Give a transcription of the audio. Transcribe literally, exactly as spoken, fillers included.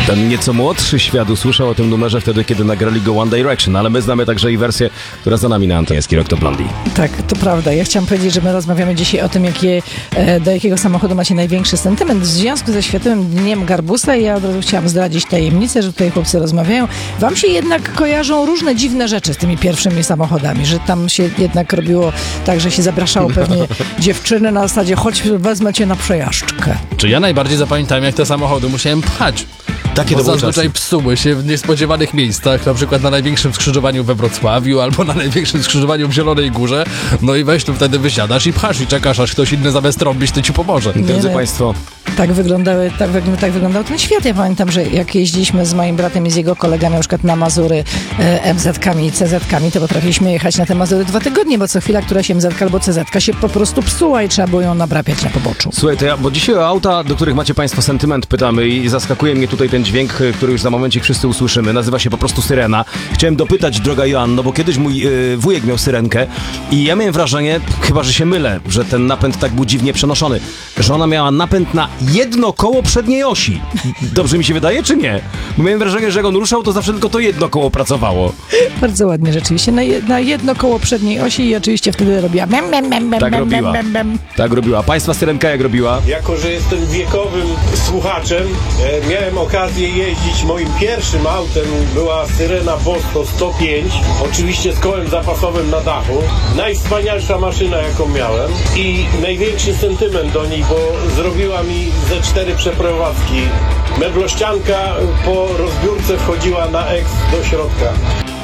Ten nieco młodszy świat usłyszał o tym numerze wtedy, kiedy nagrali go One Direction, ale my znamy także i wersję, która za nami na antenie jest Rock to Blondie. Tak, to prawda. Ja chciałam powiedzieć, że my rozmawiamy dzisiaj o tym, jakie, do jakiego samochodu macie największy sentyment w związku ze Światowym Dniem Garbusa. I ja od razu chciałam zdradzić tajemnicę, że tutaj chłopcy rozmawiają. Wam się jednak kojarzą różne dziwne rzeczy z tymi pierwszymi samochodami, że tam się jednak robiło tak, że się zapraszało pewnie dziewczyny na zasadzie chodź, wezmę cię na przejażdżkę. Czy ja najbardziej zapamiętałem, jak te samochody musiałem pchać. Takie Bo to były zazwyczaj czasy. psuły się w niespodziewanych miejscach, na przykład na największym skrzyżowaniu we Wrocławiu albo na największym skrzyżowaniu w Zielonej Górze. No i weź tu wtedy wysiadasz i pchasz i czekasz, aż ktoś inny zamiast trąbić, to ci pomoże. Drodzy Nie, Państwo, Tak wyglądały, tak, wyg- tak wyglądał ten świat. Ja pamiętam, że jak jeździliśmy z moim bratem i z jego kolegami na przykład na Mazury e, em zetkami i ce zetkami, to potrafiliśmy jechać na te Mazury dwa tygodnie, bo co chwila któraś em zetka albo ce zetka się po prostu psuła i trzeba było ją nabrapiać na poboczu. słuchaj, to ja, bo dzisiaj o auta, do których macie Państwo sentyment, pytamy i zaskakuje mnie tutaj ten dźwięk, który już za momencik wszyscy usłyszymy. Nazywa się po prostu syrena. Chciałem dopytać, droga Joanno, bo kiedyś mój yy, wujek miał syrenkę i ja miałem wrażenie, chyba że się mylę, że ten napęd tak był dziwnie przenoszony, że ona miała napęd na jedno koło przedniej osi. Dobrze mi się wydaje, czy nie? Bo miałem wrażenie, że jak on ruszał, to zawsze tylko to jedno koło pracowało. Bardzo ładnie rzeczywiście. Na, je, na jedno koło przedniej osi i oczywiście wtedy robiła mem, mem, mem, mem, Tak mem, robiła. mem, mem. Tak robiła. Państwa syrenka jak robiła? Jako, że jestem wiekowym słuchaczem, e, miałem okazję jeździć. Moim pierwszym autem była Syrena Bosko sto pięć, oczywiście z kołem zapasowym na dachu. Najwspanialsza maszyna, jaką miałem i największy sentyment do niej, bo zrobiła mi ze cztery przeprowadzki. Meblościanka po rozbiórce wchodziła na eks do środka.